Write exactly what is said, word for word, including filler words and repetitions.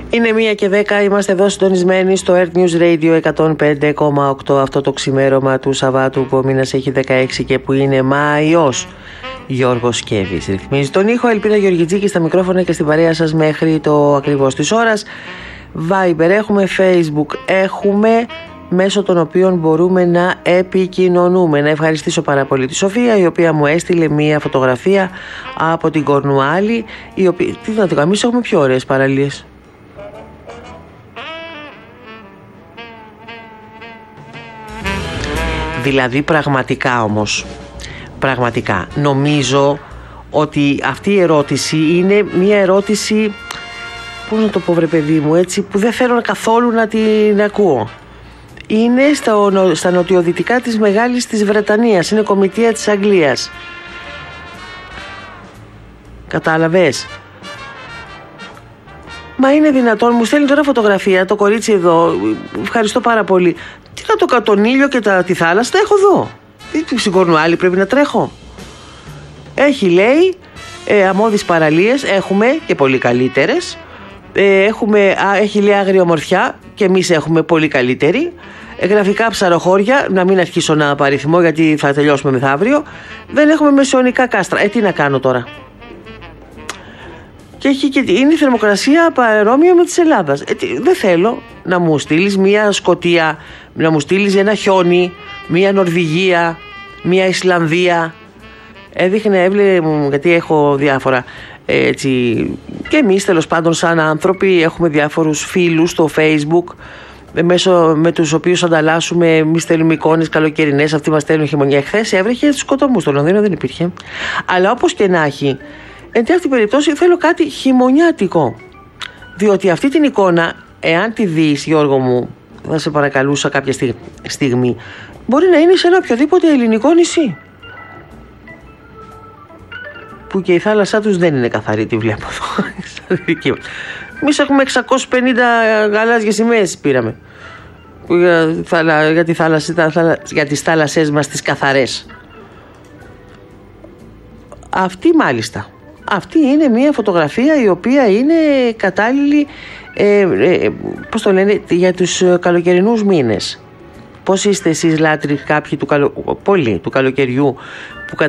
Είναι μία και δέκα, είμαστε εδώ συντονισμένοι στο Earth News Radio εκατόν πέντε κόμμα οκτώ αυτό το ξημέρωμα του Σαββάτου που ο μήνας έχει δεκαέξι και που είναι Μάιος. Γιώργος Σκέβης ρυθμίζει τον ήχο, Ελπίδα Γεωργιτζίκη στα μικρόφωνα και στην παρέα σας μέχρι το ακριβώς της ώρας. Viber έχουμε, Facebook έχουμε, μέσω των οποίων μπορούμε να επικοινωνούμε. Να ευχαριστήσω πάρα πολύ τη Σοφία, η οποία μου έστειλε μία φωτογραφία από την Κορνουάλη, η οποία, τι να το κάνω, εμείς έχουμε πιο ωραίες παραλίες. Δηλαδή πραγματικά όμως, πραγματικά νομίζω ότι αυτή η ερώτηση είναι μια ερώτηση, πώς να το πω βρε παιδί μου, έτσι, που δεν θέλω καθόλου να την ακούω. Είναι στα, στα νοτιοδυτικά της Μεγάλης της Βρετανίας, είναι κομιτεία της Αγγλίας. Κατάλαβες? Μα είναι δυνατόν, μου στέλνει τώρα φωτογραφία το κορίτσι εδώ, ευχαριστώ πάρα πολύ. Τι να το κάνω, τον ήλιο και τα, τη θάλασσα τα έχω εδώ. Τι στην Κορνουάλη πρέπει να τρέχω? Έχει, λέει, ε, αμμώδεις παραλίες, έχουμε και πολύ καλύτερες. Ε, έχουμε, α, έχει, λέει, άγρια ομορφιά και εμείς έχουμε πολύ καλύτερη. Ε, γραφικά ψαροχώρια, να μην αρχίσω να παριθμώ γιατί θα τελειώσουμε μεθαύριο. Δεν έχουμε μεσαιωνικά κάστρα. Ε, τι να κάνω τώρα? Και, έχει και είναι η θερμοκρασία παρόμοια με της Ελλάδας. Ε, τι, δεν θέλω να μου στείλεις μια Σκωτία, να μου στείλεις ένα χιόνι, μια Νορβηγία, μια Ισλανδία. Έδειχνε, έβλεπε, γιατί έχω διάφορα έτσι, και εμείς τέλος πάντων σαν άνθρωποι έχουμε διάφορους φίλους στο Facebook μέσω, με τους οποίους ανταλλάσσουμε. Εμείς στέλνουμε εικόνες καλοκαιρινές, αυτοί μας στέλνουν χειμωνιά. Χθες έβρεχε στους σκοτωμούς, στο Λονδίνο δεν υπήρχε. Αλλά όπως και να έχει, εν αυτή την περίπτωση θέλω κάτι χειμωνιάτικο. Διότι αυτή την εικόνα, εάν τη δεις, Γιώργο μου, θα σε παρακαλούσα κάποια στιγμή, μπορεί να είναι σε ένα οποιοδήποτε ελληνικό νησί. Που και η θάλασσά τους δεν είναι καθαρή, τη βλέπω εδώ. Εμείς έχουμε εξακόσιες πενήντα γαλάζιες σημαίες πήραμε. Για, για, τη θάλασσα, για τις θάλασσές μας τις καθαρές. Αυτή μάλιστα. Αυτή είναι μια φωτογραφία η οποία είναι κατάλληλη, ε, ε, πώς το λένε, για τους καλοκαιρινούς μήνες. Πώς είστε εσείς λάτρεις κάποιοι του καλο... πολύ του καλοκαιριού